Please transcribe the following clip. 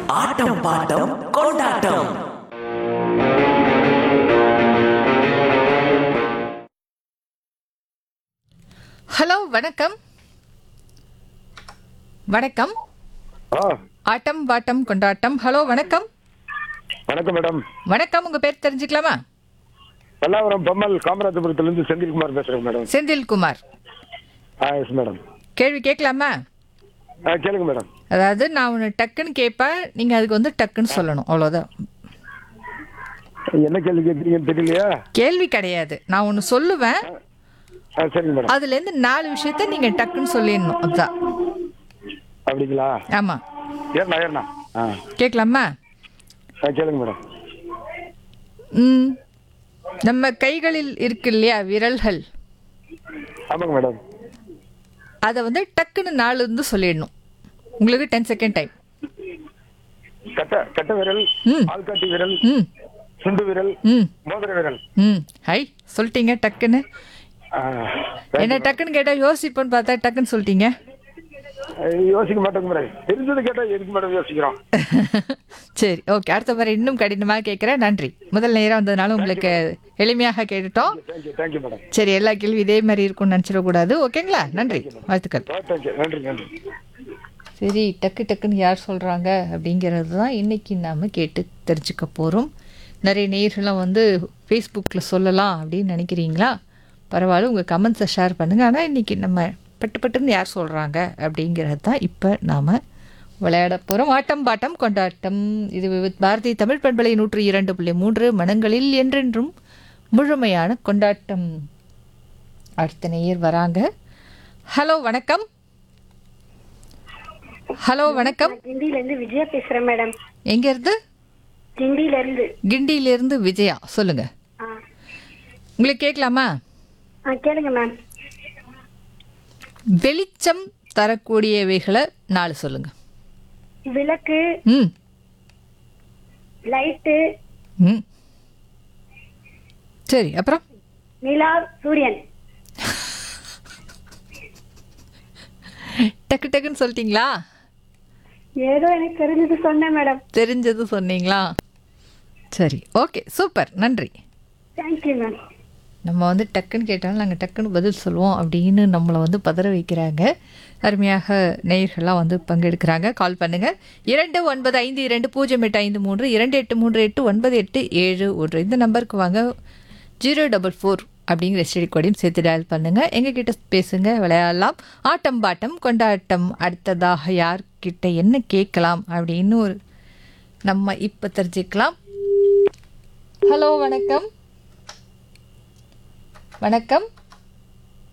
ஆட்டம் bottom கொண்டாட்டம். Hello, வணக்கம். வணக்கம். ஆட்டம் பாட்டம் கொண்டாட்டம். ஹலோ, வணக்கம். வணக்கம் மேடம். வணக்கம். உங்க பேர் தெரிஞ்சுக்கலாமா? பல்லாவரம் பம்மல் காமராஜபுரத்திலிருந்து செந்தில்குமார் பேசுறேன் மேடம். செந்தில்குமார். Yes madam. கேள்வி கேட்கலாமா? கேளுங்க மேடம். அதாவது நான் ஒன்று டக்குன்னு கேட்பேன், நீங்கள் அதுக்கு வந்து டக்குன்னு சொல்லணும், அவ்வளோதான். என்ன கேள்வி கேட்குறீங்கன்னு தெரியலையா? கேள்வி கிடையாது, நான் ஒன்று சொல்லுவேன், சரிங்க மேடம். அதுலேருந்து 4 விஷயத்த நீங்கள் டக்குன்னு சொல்லிடணும், அதுதான். அப்படிங்களா? ஆமாம். ஏறண்ணா. கேட்கலாமா? கேளுங்க மேடம். நம்ம கைகளில் இருக்கு இல்லையா விரல்கள், ஆமாங்க மேடம். அதை வந்து டக்குன்னு 4 இருந்து சொல்லிடணும். உங்களுக்கு 10 செகண்ட் டைம். கட்ட விரல், ஆள்காட்டி விரல், சுண்டு விரல், மோதிர விரல். ஹை, சொல்லிட்டீங்க டக்குன்னு. என்ன டக்குன்னு கேட்டா யோசிப்போன்னு பார்த்தா டக்குன்னு சொல்லிட்டீங்க. யோசிக்க மாட்டோங்க மேடம். தெரிஞ்சது கேட்டா எதுக்கு மேடம் யோசிக்கிறோம்? சரி, ஓகே. அடுத்த முறை இன்னும் கடினமாக கேட்குறேன். நன்றி. முதல் நேரம் வந்ததுனால உங்களுக்கு எளிமையாக கேட்டுட்டோம். Thank you madam. சரி, எல்லா கேள்வி இதே மாதிரி இருக்கும்னு நினச்சிடக்கூடாது. ஓகேங்களா? நன்றி, வாழ்த்துக்கள். நன்றி நன்றி. சரி, டக்குன்னு யார் சொல்கிறாங்க அப்படிங்கிறது தான் இன்றைக்கி நாம் கேட்டு தெரிஞ்சுக்க போகிறோம். நிறைய நேயர்கள்லாம் வந்து ஃபேஸ்புக்கில் சொல்லலாம் அப்படின்னு நினைக்கிறீங்களா? பரவாயில்ல, உங்கள் கமெண்ட்ஸை ஷேர் பண்ணுங்கள். ஆனால் இன்றைக்கி நம்ம பட்டுன்னு யார் சொல்கிறாங்க அப்படிங்கிறது தான் இப்போ நாம் விளையாட போகிறோம். ஆட்டம் பாட்டம் கொண்டாட்டம். இது பாரதி தமிழ் பண்பலை 102.3 மனங்களில் என்றென்றும் முழுமையான கொண்டாட்டம். அடுத்த நேயர் வராங்க. ஹலோ, வணக்கம். ஹலோ, வணக்கம். கிண்டியிலிருந்து விஜயா பேசுறேன் மேடம். எங்க இருந்து? கிண்டியிலிருந்து விஜயா. சொல்லுங்க, உங்களுக்கு கேட்கலாமா? கேளுங்க மேம். வெளிச்சம் தரக்கூடியவைகளை 4 சொல்லுங்க. விளக்கு, லைட்டு, சரி, அப்புறம் நிலா, சூரியன். டக்குன்னு சொல்லிட்டீங்களா? ஏதோ எனக்கு தெரிஞ்சது சொன்னேன் மேடம். தெரிஞ்சது சொன்னீங்களா? சரி, ஓகே, சூப்பர், நன்றி. Thank you ma'am. நம்ம வந்து டக்குன்னு கேட்டாலும் நாங்கள் டக்குன்னு பதில் சொல்லுவோம் அப்படின்னு நம்மளை வந்து பதற வைக்கிறாங்க. அருமையாக நேயர்கள்லாம் வந்து பங்கெடுக்கிறாங்க. கால் பண்ணுங்கள். 29520853 28389871. இந்த நம்பருக்கு வாங்க. 044 அப்படிங்கிற எஸ்டிடி கோடையும் சேர்த்து டயல் பண்ணுங்கள். எங்ககிட்ட பேசுங்க, விளையாடலாம். ஆட்டம் பாட்டம் கொண்டாட்டம். அடுத்ததாக யார்கிட்ட என்ன கேட்கலாம் அப்படின்னு நம்ம இப்போ தெரிஞ்சுக்கலாம். ஹலோ, வணக்கம். வணக்கம்.